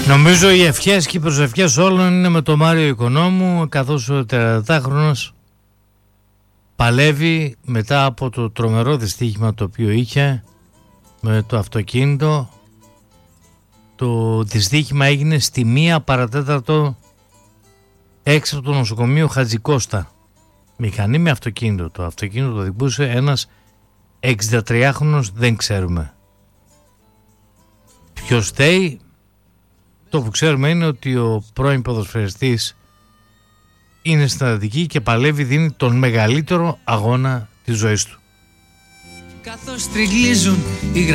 Νομίζω οι ευχές και οι προσευχές όλων είναι με το Μάριο Οικονόμου, καθώς ο 30χρονος παλεύει μετά από το τρομερό δυστύχημα το οποίο είχε με το αυτοκίνητο. Το δυστύχημα έγινε στη 1 παρατέταρτο έξω από το νοσοκομείο Χατζικώστα. Μηχανή με αυτοκίνητο. Το αυτοκίνητο το οδηγούσε ένας 63χρονος, δεν ξέρουμε ποιος φταίει. Το που ξέρουμε είναι ότι ο πρώην ποδοσφαιριστής είναι στην Αττική και παλεύει, δίνει τον μεγαλύτερο αγώνα της ζωής του. Καθώς τριγλίζουν οι